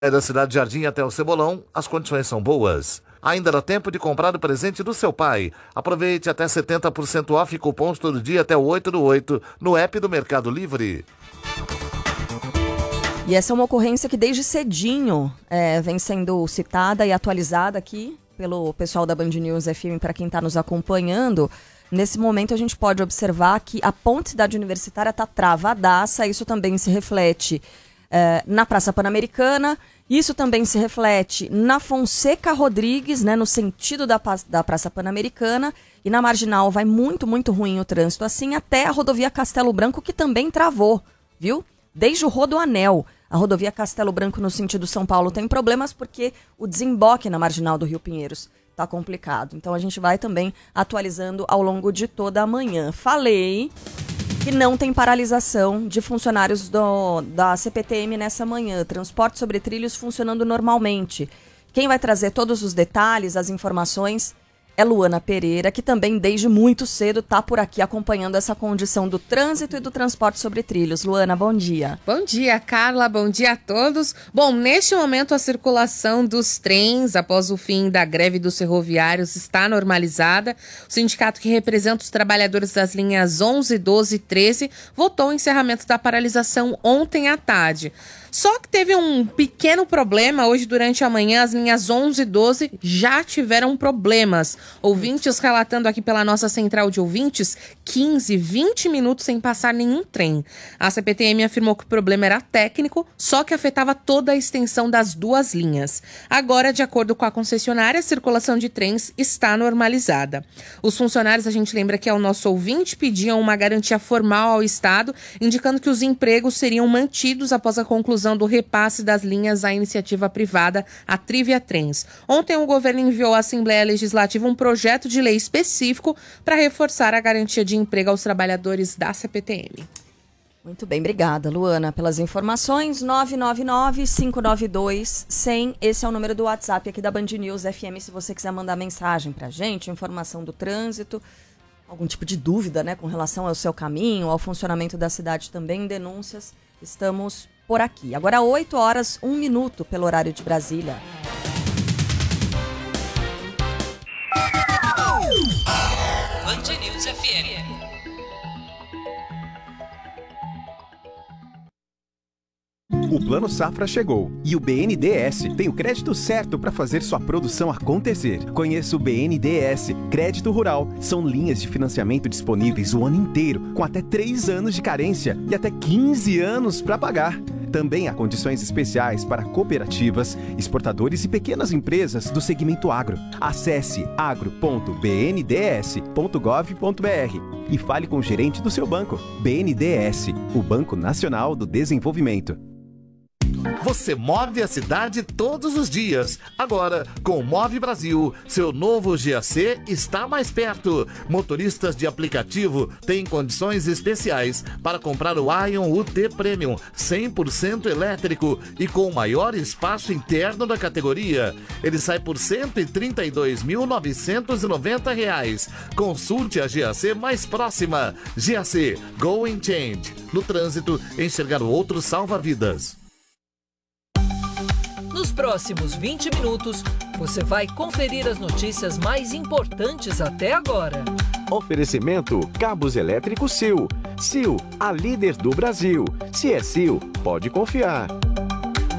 Da Cidade Jardim até o Cebolão, as condições são boas. Ainda dá tempo de comprar o presente do seu pai. Aproveite até 70% off e cupons todo dia até o 8/8 no app do Mercado Livre. E essa é uma ocorrência que desde cedinho vem sendo citada e atualizada aqui pelo pessoal da Band News FM para quem está nos acompanhando. Nesse momento a gente pode observar que a ponte Cidade Universitária está travadaça, isso também se reflete na Praça Pan-Americana, isso também se reflete na Fonseca Rodrigues, né, no sentido da Praça Pan-Americana, e na Marginal vai muito, muito ruim o trânsito, assim até a rodovia Castelo Branco, que também travou, viu? Desde o Rodoanel, a rodovia Castelo Branco no sentido São Paulo tem problemas porque o desemboque na Marginal do Rio Pinheiros está complicado. Então a gente vai também atualizando ao longo de toda a manhã. Falei que não tem paralisação de funcionários da CPTM nessa manhã. Transporte sobre trilhos funcionando normalmente. Quem vai trazer todos os detalhes, as informações, é Luana Pereira, que também desde muito cedo está por aqui acompanhando essa condição do trânsito e do transporte sobre trilhos. Luana, bom dia. Bom dia, Carla. Bom dia a todos. Bom, neste momento a circulação dos trens após o fim da greve dos ferroviários está normalizada. O sindicato que representa os trabalhadores das linhas 11, 12 e 13 votou o encerramento da paralisação ontem à tarde. Só que teve um pequeno problema hoje durante a manhã. As linhas 11 e 12 já tiveram problemas. Ouvintes relatando aqui pela nossa central de ouvintes, 15, 20 minutos sem passar nenhum trem. A CPTM afirmou que o problema era técnico, só que afetava toda a extensão das duas linhas. Agora, de acordo com a concessionária, a circulação de trens está normalizada. Os funcionários, a gente lembra que é o nosso ouvinte, pediam uma garantia formal ao Estado, indicando que os empregos seriam mantidos após a conclusão do repasse das linhas à iniciativa privada, a Trivia Trens. Ontem o governo enviou à Assembleia Legislativa um projeto de lei específico para reforçar a garantia de emprego aos trabalhadores da CPTM. Muito bem, obrigada, Luana, pelas informações. 999-592-100, esse é o número do WhatsApp aqui da Band News FM, se você quiser mandar mensagem para a gente, informação do trânsito, algum tipo de dúvida, né, com relação ao seu caminho, ao funcionamento da cidade também, denúncias, estamos por aqui. Agora 8 horas, 1 minuto pelo horário de Brasília. Band News FM. O Plano Safra chegou e o BNDES tem o crédito certo para fazer sua produção acontecer. Conheça o BNDES Crédito Rural. São linhas de financiamento disponíveis o ano inteiro, com até 3 anos de carência e até 15 anos para pagar. Também há condições especiais para cooperativas, exportadores e pequenas empresas do segmento agro. Acesse agro.bnds.gov.br e fale com o gerente do seu banco. BNDES, o Banco Nacional do Desenvolvimento. Você move a cidade todos os dias. Agora, com o Move Brasil, seu novo GAC está mais perto. Motoristas de aplicativo têm condições especiais para comprar o Ion UT Premium 100% elétrico e com o maior espaço interno da categoria. Ele sai por R$ 132.990. Consulte a GAC mais próxima. GAC Go and Change. No trânsito, enxergar o outro salva vidas. Nos próximos 20 minutos, você vai conferir as notícias mais importantes até agora. Oferecimento Cabos Elétricos Sil. Sil, a líder do Brasil. Se é Sil, pode confiar.